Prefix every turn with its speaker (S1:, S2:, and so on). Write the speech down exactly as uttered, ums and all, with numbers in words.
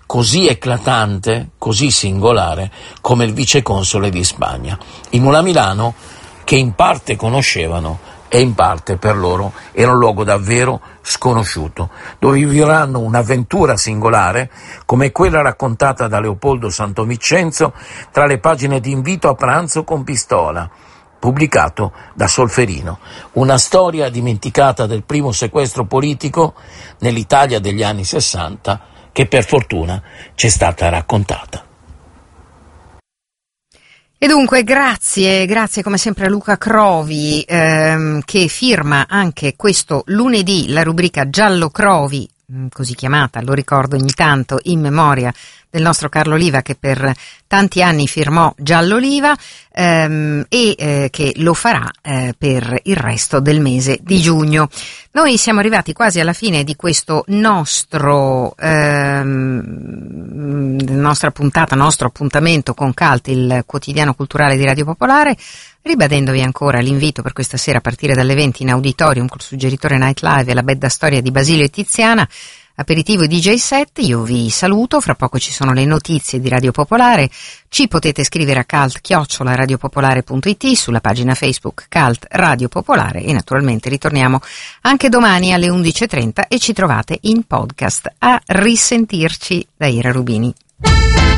S1: così eclatante, così singolare come il viceconsole di Spagna. I Mula Milano, che in parte conoscevano e in parte per loro era un luogo davvero sconosciuto, dove vivranno un'avventura singolare come quella raccontata da Leopoldo Santovincenzo tra le pagine di Invito a pranzo con pistola, pubblicato da Solferino, una storia dimenticata del primo sequestro politico nell'Italia degli anni sessanta che per fortuna ci è stata raccontata.
S2: E dunque grazie, grazie come sempre a Luca Crovi ehm, che firma anche questo lunedì la rubrica Giallo Crovi, così chiamata, lo ricordo ogni tanto, in memoria del nostro Carlo Oliva che per tanti anni firmò Giallo Oliva ehm, e eh, che lo farà eh, per il resto del mese di giugno. Noi siamo arrivati quasi alla fine di questo nostro ehm, nostra puntata, nostro appuntamento con Cult, il quotidiano culturale di Radio Popolare, ribadendovi ancora l'invito per questa sera a partire dalle venti in auditorium col suggeritore Night Live e la bella storia di Basilio e Tiziana, aperitivo e D J set. Io vi saluto, fra poco ci sono le notizie di Radio Popolare, ci potete scrivere a cult chiocciola radiopopolare punto it, sulla pagina Facebook Cult Radio Popolare e naturalmente ritorniamo anche domani alle undici e trenta e ci trovate in podcast. A risentirci da Ira Rubini.